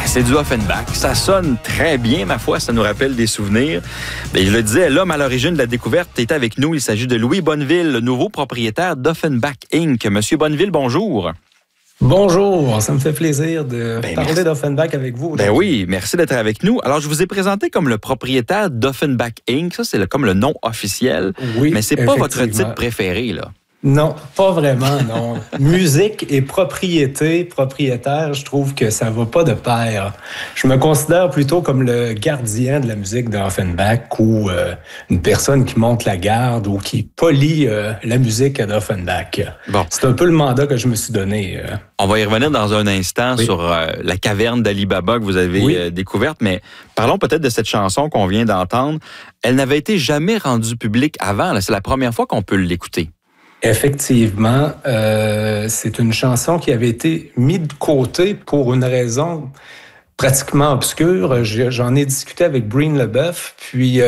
C'est du Offenbach. Ça sonne très bien, ma foi. Ça nous rappelle des souvenirs. Mais je le disais, l'homme à l'origine de la découverte est avec nous. Il s'agit de Louis Bonneville, le nouveau propriétaire d'Offenbach Inc. Monsieur Bonneville, bonjour. Bonjour, ça me fait plaisir de parler d'Offenbach avec vous. Ben oui, merci d'être avec nous. Alors, je vous ai présenté comme le propriétaire d'Offenbach Inc. Ça, c'est comme le nom officiel. Oui, mais c'est pas votre titre préféré, là. Non, pas vraiment, non. Musique et propriétaire, je trouve que ça va pas de pair. Je me considère plutôt comme le gardien de la musique d'Offenbach ou une personne qui monte la garde ou qui polie la musique d'Offenbach. Bon. C'est un peu le mandat que je me suis donné. On va y revenir dans un instant sur la caverne d'Ali Baba que vous avez découverte, mais parlons peut-être de cette chanson qu'on vient d'entendre. Elle n'avait été jamais rendue publique avant. Là. C'est la première fois qu'on peut l'écouter. Effectivement, c'est une chanson qui avait été mise de côté pour une raison pratiquement obscure. J'en ai discuté avec Breen Leboeuf, puis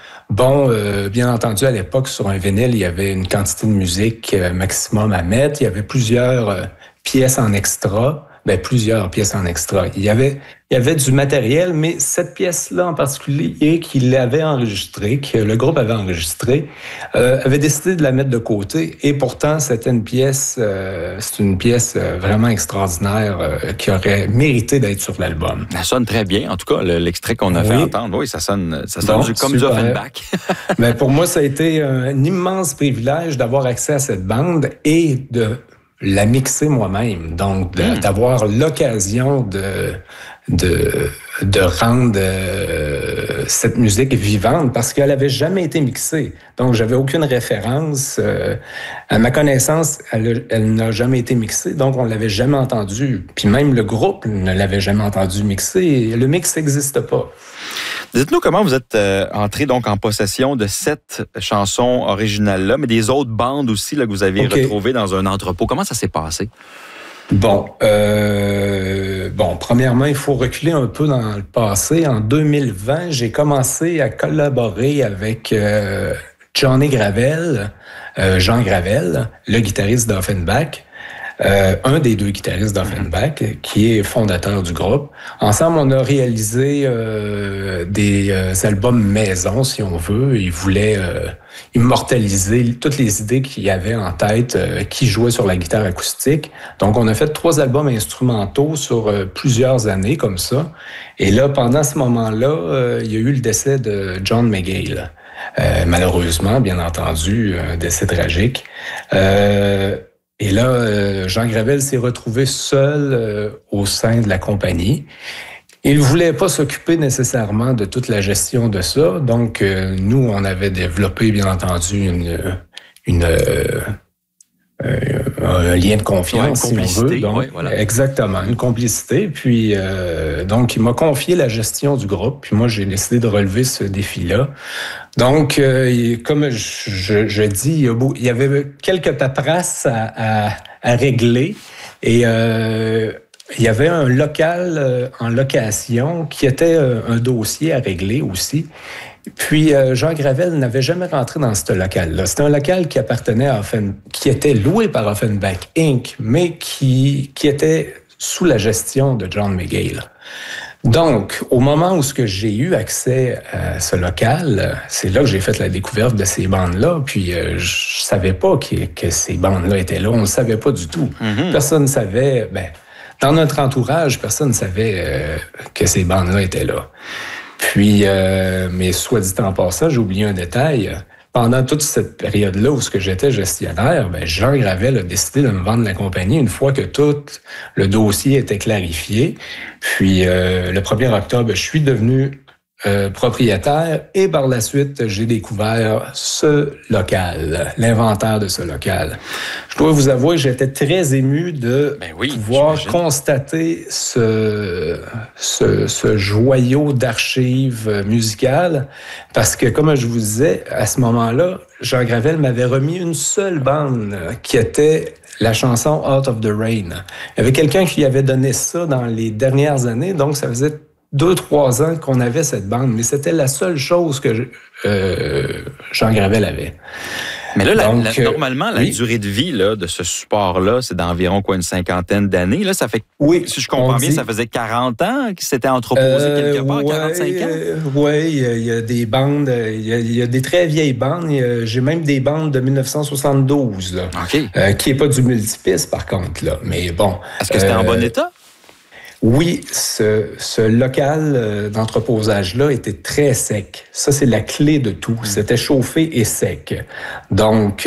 bien entendu, à l'époque, sur un vinyle, il y avait une quantité de musique maximum à mettre. Il y avait plusieurs pièces en extra. Plusieurs pièces en extra. Il y avait du matériel, mais cette pièce-là en particulier qu'il avait enregistrée, que le groupe avait enregistrée, avait décidé de la mettre de côté. Et pourtant, c'était une pièce, vraiment extraordinaire qui aurait mérité d'être sur l'album. Ça sonne très bien, en tout cas, l'extrait qu'on a fait entendre. Oui, ça sonne comme du Offenbach. Pour moi, ça a été un immense privilège d'avoir accès à cette bande et de la mixer moi-même, donc d'avoir l'occasion de rendre cette musique vivante parce qu'elle avait jamais été mixée. Donc, j'avais aucune référence. À ma connaissance, elle n'a jamais été mixée, donc on l'avait jamais entendue. Puis même le groupe ne l'avait jamais entendu mixer. Le mix n'existe pas. Dites-nous comment vous êtes entré donc en possession de cette chanson originale-là, mais des autres bandes aussi là, que vous avez retrouvées dans un entrepôt. Comment ça s'est passé? Premièrement, il faut reculer un peu dans le passé. En 2020, j'ai commencé à collaborer avec Jean Gravel, le guitariste d'Offenbach. Un des deux guitaristes d'Offenbach, qui est fondateur du groupe. Ensemble, on a réalisé des albums maison, si on veut. Il voulait immortaliser toutes les idées qu'il y avait en tête, qui jouait sur la guitare acoustique. Donc, on a fait 3 albums instrumentaux sur plusieurs années, comme ça. Et là, pendant ce moment-là, il y a eu le décès de John McGhale. Malheureusement, bien entendu, un décès tragique. Et là, Jean Gravel s'est retrouvé seul au sein de la compagnie. Il ne voulait pas s'occuper nécessairement de toute la gestion de ça. Donc, nous, on avait développé, bien entendu, un lien de confiance, une complicité, si on veut. Donc, exactement, une complicité. Puis, donc, il m'a confié la gestion du groupe. Puis moi, j'ai décidé de relever ce défi-là. Donc, comme je dis, il y avait quelques paperasses à régler. Et il y avait un local en location qui était un dossier à régler aussi. Puis, Jean Gravel n'avait jamais rentré dans ce local-là. C'était un local qui appartenait à qui était loué par Offenbach Inc., mais qui était sous la gestion de John McGhale. Donc, au moment où j'ai eu accès à ce local, c'est là que j'ai fait la découverte de ces bandes-là. Puis, je savais pas que ces bandes-là étaient là. On ne le savait pas du tout. Mm-hmm. Personne ne savait... dans notre entourage, personne ne savait que ces bandes-là étaient là. Puis, mais soit dit en passant, j'ai oublié un détail. Pendant toute cette période-là où j'étais gestionnaire, Jean Gravel a décidé de me vendre la compagnie une fois que tout le dossier était clarifié. Puis, le 1er octobre, je suis devenu propriétaire et par la suite, j'ai découvert ce local, l'inventaire de ce local. Je dois vous avouer que j'étais très ému de pouvoir constater ce joyau d'archives musicales parce que, comme je vous disais, à ce moment-là, Jean Gravel m'avait remis une seule bande qui était la chanson « Out of the Rain ». Il y avait quelqu'un qui avait donné ça dans les dernières années, donc ça faisait 2-3 ans qu'on avait cette bande, mais c'était la seule chose que Jean Gravel avait. Mais là, normalement, la durée de vie là, de ce support-là, c'est d'environ une cinquantaine d'années. Là, ça fait, si je comprends bien, ça faisait 40 ans que c'était entreposé quelque part, 45 ans? Oui, il y a des bandes, il y a des très vieilles bandes. J'ai même des bandes de 1972, là, qui n'est pas du multipiste, par contre. Là. Mais bon. Est-ce que c'était en bon état? Oui, ce local d'entreposage-là était très sec. Ça, c'est la clé de tout. C'était chauffé et sec. Donc,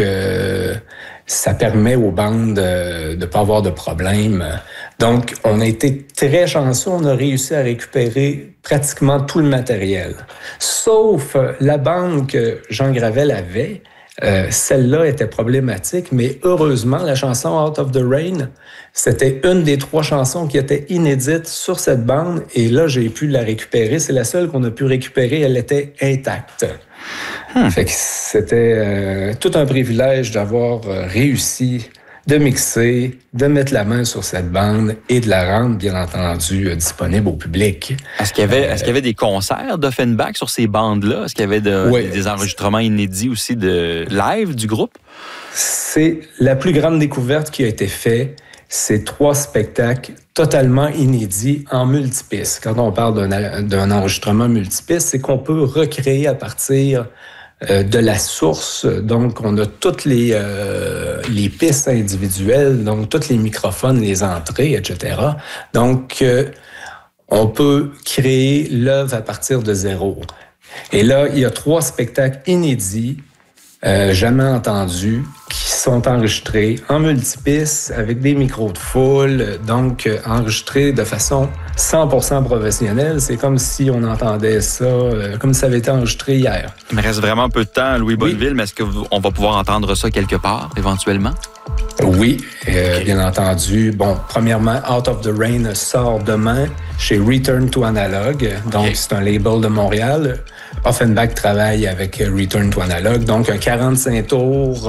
ça permet aux bandes de ne pas avoir de problème. Donc, on a été très chanceux. On a réussi à récupérer pratiquement tout le matériel. Sauf la bande que Jean Gravel avait. Celle-là était problématique, mais heureusement, la chanson Out of the Rain, c'était une des 3 chansons qui était inédite sur cette bande, et là, j'ai pu la récupérer. C'est la seule qu'on a pu récupérer, elle était intacte. Fait que c'était tout un privilège d'avoir réussi de mixer, de mettre la main sur cette bande et de la rendre, bien entendu, disponible au public. Est-ce qu'il y avait des concerts d'Offenbach sur ces bandes-là? Est-ce qu'il y avait des enregistrements inédits aussi de live du groupe? C'est la plus grande découverte qui a été faite. C'est 3 spectacles totalement inédits en multipiste. Quand on parle d'un enregistrement multipiste, c'est qu'on peut recréer à partir de la source. Donc, on a toutes les pistes individuelles, donc tous les microphones, les entrées, etc. Donc, on peut créer l'œuvre à partir de zéro. Et là, il y a 3 spectacles inédits, jamais entendus, qui sont enregistrés en multipiste avec des micros de foule, donc enregistrés de façon 100% professionnelle. C'est comme si on entendait ça, comme si ça avait été enregistré hier. Il me reste vraiment peu de temps, Louis Bonneville, mais est-ce qu'on va pouvoir entendre ça quelque part, éventuellement? Oui, bien entendu. Bon, premièrement, Out of the Rain sort demain chez Return to Analog. Donc, c'est un label de Montréal. Offenbach travaille avec Return to Analog. Donc, un 45 tours.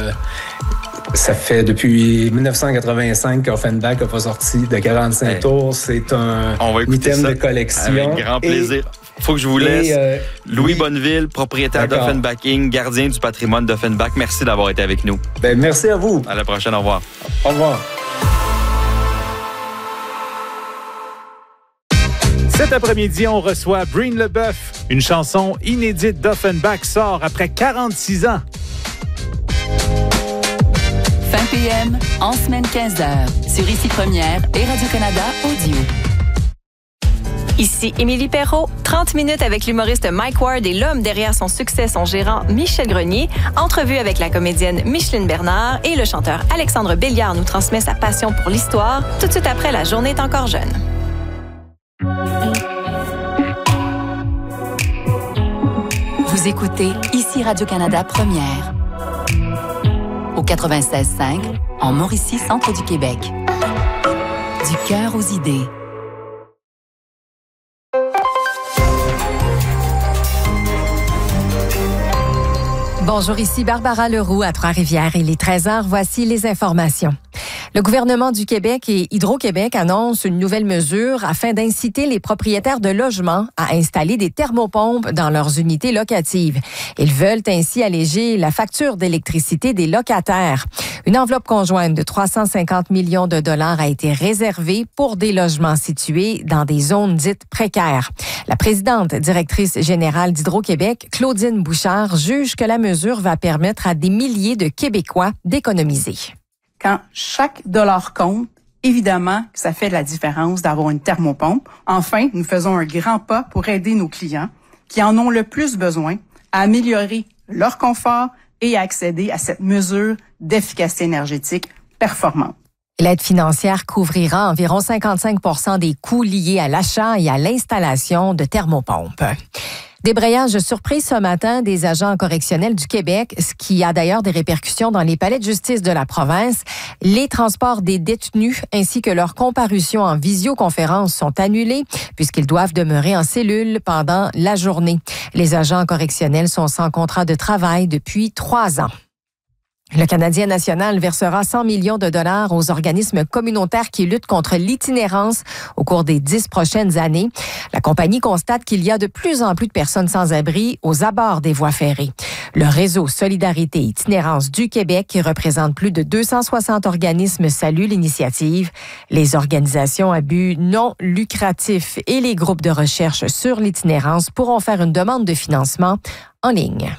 Ça fait depuis 1985 qu'Offenbach n'a pas sorti de 45 tours. C'est un item de collection. Avec grand plaisir. Faut que je vous laisse. Louis Bonneville, propriétaire d'Offenbach Inc., gardien du patrimoine d'Offenbach. Merci d'avoir été avec nous. Merci à vous. À la prochaine. Au revoir. Au revoir. Cet après-midi, on reçoit Breen Leboeuf. Une chanson inédite d'Offenbach sort après 46 ans. Fin PM, en semaine 15h, sur Ici Première et Radio-Canada Audio. Ici Émilie Perrault, 30 minutes avec l'humoriste Mike Ward et l'homme derrière son succès, son gérant Michel Grenier. Entrevue avec la comédienne Micheline Bernard et le chanteur Alexandre Béliard nous transmet sa passion pour l'histoire. Tout de suite après, la journée est encore jeune. Vous écoutez Ici Radio-Canada Première. Au 96.5, en Mauricie, centre du Québec. Du cœur aux idées. Bonjour, ici Barbara Leroux à Trois-Rivières. Il est 13h, voici les informations. Le gouvernement du Québec et Hydro-Québec annoncent une nouvelle mesure afin d'inciter les propriétaires de logements à installer des thermopompes dans leurs unités locatives. Ils veulent ainsi alléger la facture d'électricité des locataires. Une enveloppe conjointe de 350 millions de dollars a été réservée pour des logements situés dans des zones dites précaires. La présidente directrice générale d'Hydro-Québec, Claudine Bouchard, juge que la mesure va permettre à des milliers de Québécois d'économiser. Quand chaque dollar compte, évidemment que ça fait la différence d'avoir une thermopompe. Enfin, nous faisons un grand pas pour aider nos clients qui en ont le plus besoin à améliorer leur confort et à accéder à cette mesure d'efficacité énergétique performante. L'aide financière couvrira environ 55% des coûts liés à l'achat et à l'installation de thermopompes. Débrayage surprise ce matin des agents correctionnels du Québec, ce qui a d'ailleurs des répercussions dans les palais de justice de la province. Les transports des détenus ainsi que leur comparution en visioconférence sont annulés puisqu'ils doivent demeurer en cellule pendant la journée. Les agents correctionnels sont sans contrat de travail depuis 3 ans. Le Canadien national versera 100 millions de dollars aux organismes communautaires qui luttent contre l'itinérance au cours des 10 prochaines années. La compagnie constate qu'il y a de plus en plus de personnes sans abri aux abords des voies ferrées. Le réseau Solidarité Itinérance du Québec, qui représente plus de 260 organismes, salue l'initiative. Les organisations à but non lucratif et les groupes de recherche sur l'itinérance pourront faire une demande de financement en ligne.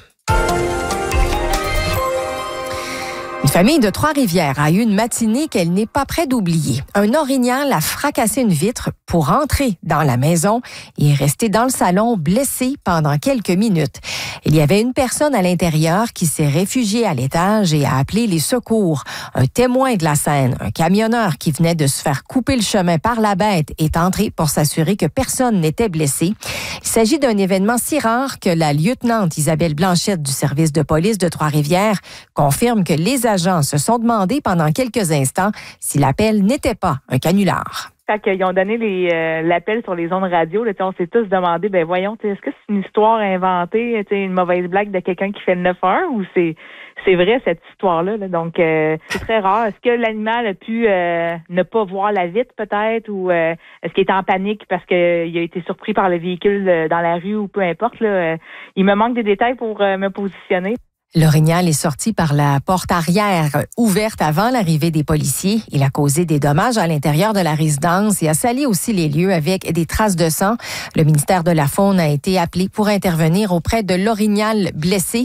Une famille de Trois-Rivières a eu une matinée qu'elle n'est pas près d'oublier. Un orignal a fracassé une vitre pour entrer dans la maison et est resté dans le salon blessé pendant quelques minutes. Il y avait une personne à l'intérieur qui s'est réfugiée à l'étage et a appelé les secours. Un témoin de la scène, un camionneur qui venait de se faire couper le chemin par la bête, est entré pour s'assurer que personne n'était blessé. Il s'agit d'un événement si rare que la lieutenante Isabelle Blanchette du service de police de Trois-Rivières confirme que les agents se sont demandé pendant quelques instants si l'appel n'était pas un canular. Quand ils ont donné l'appel sur les ondes radio, là, on s'est tous demandé, voyons, est-ce que c'est une histoire inventée, une mauvaise blague de quelqu'un qui fait le 9-1 ou c'est vrai cette histoire-là? Là? Donc, c'est très rare. Est-ce que l'animal a pu ne pas voir la vitre peut-être ou est-ce qu'il est en panique parce qu'il a été surpris par le véhicule dans la rue ou peu importe? Là, il me manque des détails pour me positionner. L'orignal est sorti par la porte arrière ouverte avant l'arrivée des policiers. Il a causé des dommages à l'intérieur de la résidence et a sali aussi les lieux avec des traces de sang. Le ministère de la Faune a été appelé pour intervenir auprès de l'orignal blessé.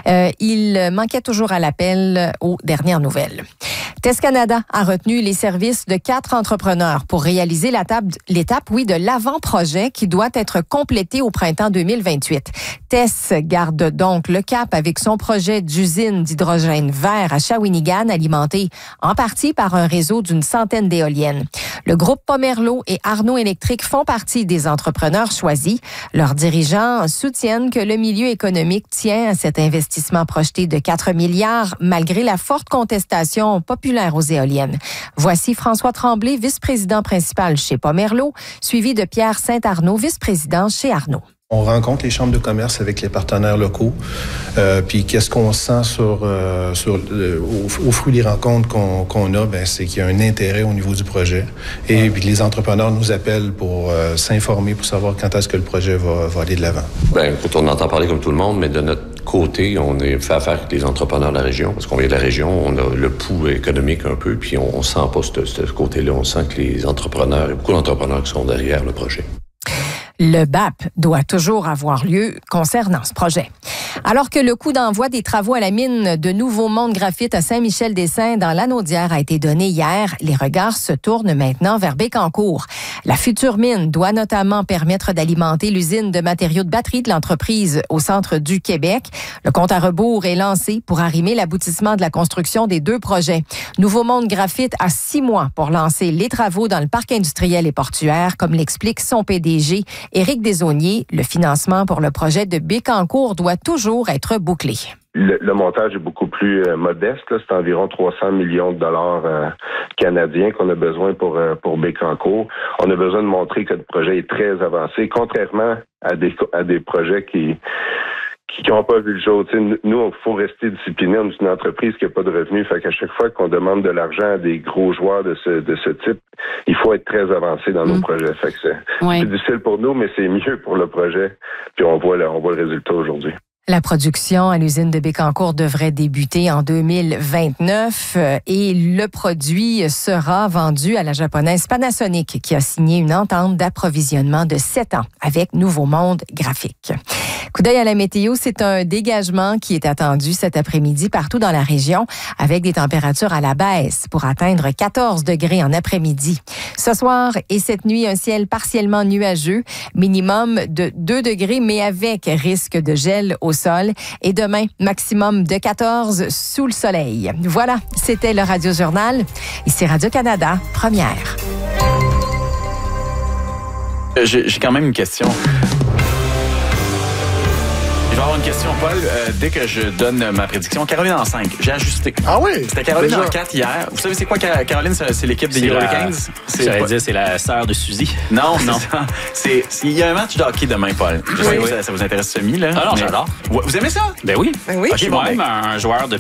Il manquait toujours à l'appel aux dernières nouvelles. TES Canada a retenu les services de 4 entrepreneurs pour réaliser l'étape de l'avant-projet qui doit être complété au printemps 2028. TES garde donc le cap avec son projet d'usine d'hydrogène vert à Shawinigan, alimenté en partie par un réseau d'une centaine d'éoliennes. Le groupe Pomerleau et Arnaud Électrique font partie des entrepreneurs choisis. Leurs dirigeants soutiennent que le milieu économique tient à cet investissement projeté de 4 milliards malgré la forte contestation populaire aux éoliennes. Voici François Tremblay, vice-président principal chez Pomerleau, suivi de Pierre Saint-Arnaud, vice-président chez Arnaud. On rencontre les chambres de commerce avec les partenaires locaux. Puis qu'est-ce qu'on sent au fruit des rencontres qu'on a, c'est qu'il y a un intérêt au niveau du projet. Et puis les entrepreneurs nous appellent pour s'informer, pour savoir quand est-ce que le projet va aller de l'avant. Écoute, on entend parler comme tout le monde, mais de notre côté, on est fait affaire avec les entrepreneurs de la région, parce qu'on vient de la région, on a le pouls économique un peu, puis on sent pas ce côté-là. On sent que les entrepreneurs, il y a beaucoup d'entrepreneurs qui sont derrière le projet. Le BAP doit toujours avoir lieu concernant ce projet. Alors que le coup d'envoi des travaux à la mine de Nouveau Monde Graphite à Saint-Michel-des-Saints dans l'Anaudière a été donné hier, les regards se tournent maintenant vers Bécancour. La future mine doit notamment permettre d'alimenter l'usine de matériaux de batterie de l'entreprise au centre du Québec. Le compte à rebours est lancé pour arrimer l'aboutissement de la construction des 2 projets. Nouveau Monde Graphite a 6 mois pour lancer les travaux dans le parc industriel et portuaire, comme l'explique son PDG, Éric Desaulniers. Le financement pour le projet de Bécancour doit toujours être bouclé. Le montage est beaucoup plus modeste. Là. C'est environ 300 millions de dollars canadiens qu'on a besoin pour Bécancour. On a besoin de montrer que le projet est très avancé, contrairement à des projets qui n'ont pas vu le jour. T'sais, nous, il faut rester discipliné. On est une entreprise qui n'a pas de revenus. Fait qu'à chaque fois qu'on demande de l'argent à des gros joueurs de ce type, il faut être très avancé dans nos projets. Fait que c'est difficile pour nous, mais c'est mieux pour le projet. Puis on voit le résultat aujourd'hui. La production à l'usine de Bécancour devrait débuter en 2029 et le produit sera vendu à la japonaise Panasonic qui a signé une entente d'approvisionnement de 7 ans avec Nouveau Monde Graphique. Coup d'œil à la météo, c'est un dégagement qui est attendu cet après-midi partout dans la région avec des températures à la baisse pour atteindre 14 degrés en après-midi. Ce soir et cette nuit, un ciel partiellement nuageux, minimum de 2 degrés mais avec risque de gel au sol. Et demain, maximum de 14 sous le soleil. Voilà, c'était le Radio Journal. Ici Radio-Canada, première. J'ai quand même une question. Je vais avoir une question, Paul. Dès que je donne ma prédiction, Caroline en 5, j'ai ajusté. Ah oui? C'était Caroline en 4 hier. Vous savez c'est quoi, Caroline? C'est l'équipe des Hurricanes? J'allais dire, c'est la sœur de Suzy. Non. Il y a un match de hockey demain, Paul. Je sais que ça vous intéresse semi, là. Ah non, j'adore. Vous aimez ça? Ben oui. Okay, je suis moi-même un joueur de